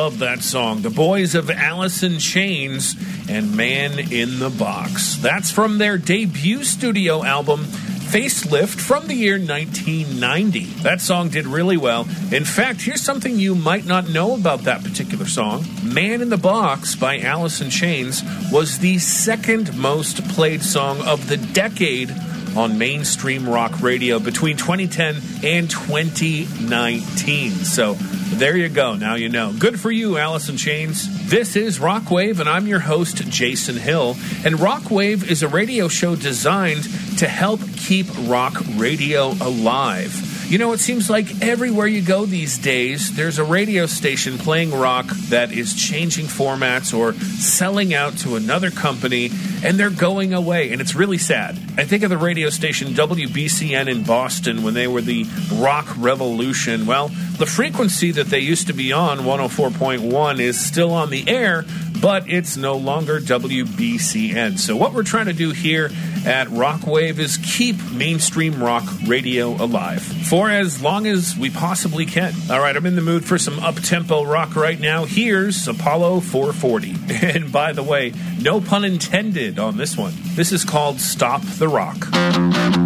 love that song. The Boys of Alice in Chains and Man in the Box. That's from their debut studio album, Facelift, from the year 1990. That song did really well. In fact, here's something you might not know about that particular song. Man in the Box by Alice in Chains was the second most played song of the decade on mainstream rock radio between 2010 and 2019. So there you go. Now you know. Good for you, Alice in Chains. This is Rockwave, and I'm your host, Jason Hill. And Rockwave is a radio show designed to help keep rock radio alive. You know, it seems like everywhere you go these days, there's a radio station playing rock that is changing formats or selling out to another company, and they're going away, and it's really sad. I think of the radio station WBCN in Boston when they were the rock revolution. Well, the frequency that they used to be on, 104.1, is still on the air, but it's no longer WBCN. So what we're trying to do here at Rockwave is keep mainstream rock radio alive for as long as we possibly can. All right, I'm in the mood for some up-tempo rock right now. Here's Apollo 440. And by the way, no pun intended on this one. This is called Stop the Rock.